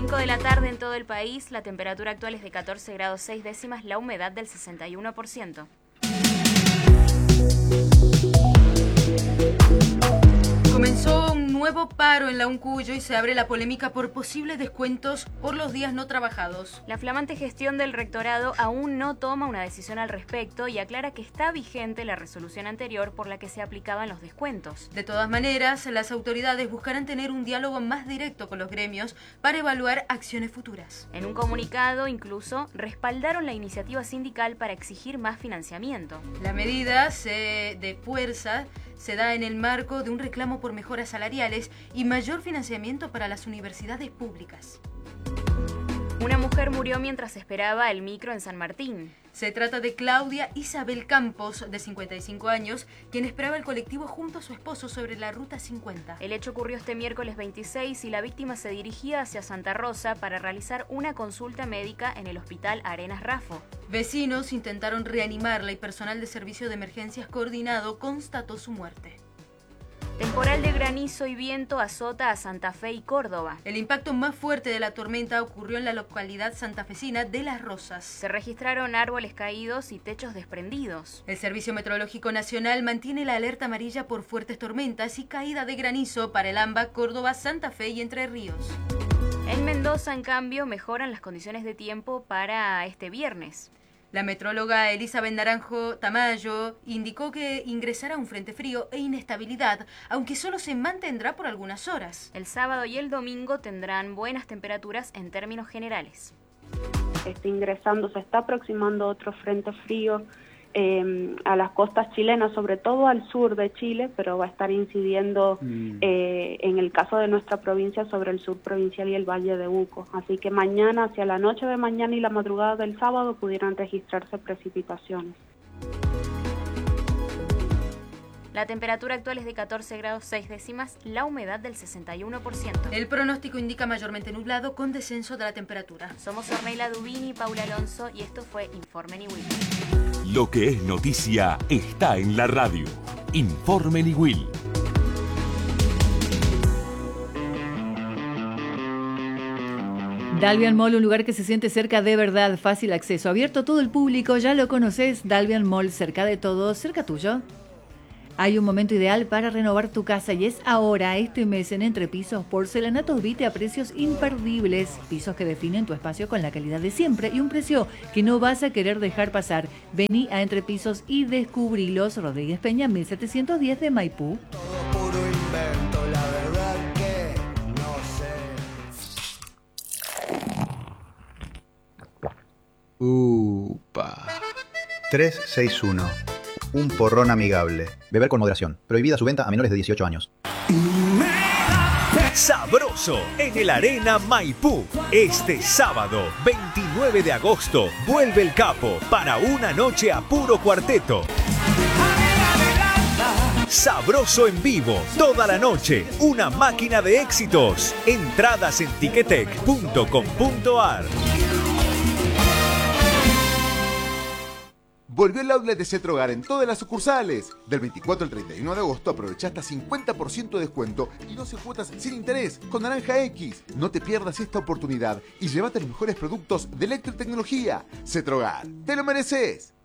5 de la tarde en todo el país, la temperatura actual es de 14 grados 6 décimas, la humedad del 61%. Comenzó un nuevo paro en la UNCUYO y se abre la polémica por posibles descuentos por los días no trabajados. La flamante gestión del rectorado aún no toma una decisión al respecto y aclara que está vigente la resolución anterior por la que se aplicaban los descuentos. De todas maneras, las autoridades buscarán tener un diálogo más directo con los gremios para evaluar acciones futuras. En un comunicado, incluso, respaldaron la iniciativa sindical para exigir más financiamiento. La medida de fuerza se da en el marco de un reclamo por mejoras salariales y mayor financiamiento para las universidades públicas. Una mujer murió mientras esperaba el micro en San Martín. Se trata de Claudia Isabel Campos, de 55 años, quien esperaba el colectivo junto a su esposo sobre la Ruta 50. El hecho ocurrió este miércoles 26 y la víctima se dirigía hacia Santa Rosa para realizar una consulta médica en el Hospital Arenas Rafo. Vecinos intentaron reanimarla y personal de servicio de emergencias coordinado constató su muerte. Temporal de granizo y viento azota a Santa Fe y Córdoba. El impacto más fuerte de la tormenta ocurrió en la localidad santafesina de Las Rosas. Se registraron árboles caídos y techos desprendidos. El Servicio Meteorológico Nacional mantiene la alerta amarilla por fuertes tormentas y caída de granizo para el AMBA, Córdoba, Santa Fe y Entre Ríos. En Mendoza, en cambio, mejoran las condiciones de tiempo para este viernes. La metróloga Elizabeth Naranjo Tamayo indicó que ingresará un frente frío e inestabilidad, aunque solo se mantendrá por algunas horas. El sábado y el domingo tendrán buenas temperaturas en términos generales. Está ingresando, se está aproximando otro frente frío a las costas chilenas, sobre todo al sur de Chile, pero va a estar incidiendo en el caso de nuestra provincia sobre el sur provincial y el Valle de Uco. Así que mañana, hacia la noche de mañana y la madrugada del sábado, pudieran registrarse precipitaciones. La temperatura actual es de 14 grados 6 décimas, la humedad del 61%. El pronóstico indica mayormente nublado con descenso de la temperatura. Somos Orneila Dubini y Paula Alonso y esto fue Informe Niwil. Lo que es noticia está en la radio. Informe Niwil. Dalvian Mall, un lugar que se siente cerca de verdad, fácil acceso, abierto a todo el público, ya lo conoces, Dalvian Mall, cerca de todos, cerca tuyo. Hay un momento ideal para renovar tu casa y es ahora, este mes en Entrepisos, porcelanatos Vite a precios imperdibles. Pisos que definen tu espacio con la calidad de siempre y un precio que no vas a querer dejar pasar. Vení a Entrepisos y descubrilos. Rodríguez Peña, 1710 de Maipú. Todo puro invento, la verdad que no sé. Upa. 361. Un porrón amigable. Beber con moderación. Prohibida su venta a menores de 18 años. Sabroso en el Arena Maipú. Este sábado, 29 de agosto, vuelve el Capo para una noche a puro cuarteto. Sabroso en vivo, toda la noche, una máquina de éxitos. Entradas en ticketek.com.ar. Volvió el outlet de Cetrogar en todas las sucursales. Del 24 al 31 de agosto aprovecha hasta 50% de descuento y 12 cuotas sin interés con Naranja X. No te pierdas esta oportunidad y llévate los mejores productos de electrotecnología. Cetrogar, te lo mereces.